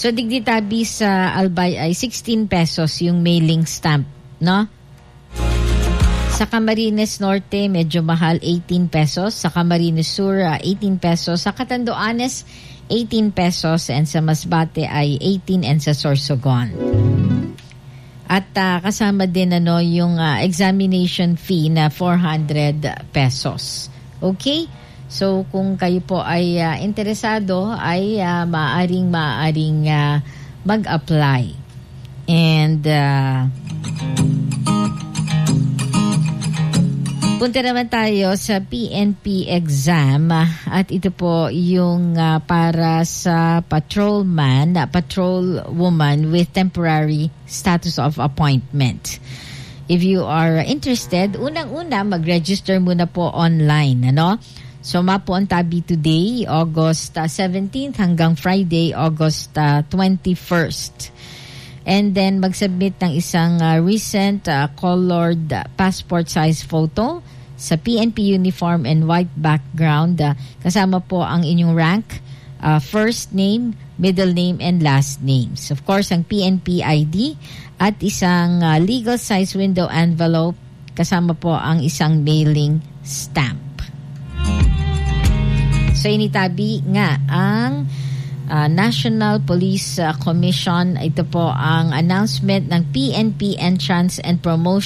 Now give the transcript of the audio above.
So Digditabi sa Albay ay 16 pesos yung mailing stamp, no? Sa Camarines Norte, medyo mahal, 18 pesos. Sa Camarines Sur, 18 pesos. Sa Catanduanes, 18 pesos. And sa Masbate ay 18 and sa Sorsogon. At kasama din yung examination fee na 400 pesos. Okay? So kung kayo po ay interesado ay maaring mag-apply. And punta naman tayo sa PNP exam at ito po yung para sa patrolwoman with temporary status of appointment. If you are interested, unang-una mag-register muna po online, ano? So mapo ang tabi today, August 17th hanggang Friday, August 21st. And then mag-submit ng isang recent colored passport size photo sa PNP uniform and white background. Kasama po ang inyong rank, first name, middle name, and last names. Of course, ang PNP ID at isang legal size window envelope. Kasama po ang isang mailing stamp. So initabi nga ang National Police Commission. Ito po ang announcement ng PNP Entrance and Promotion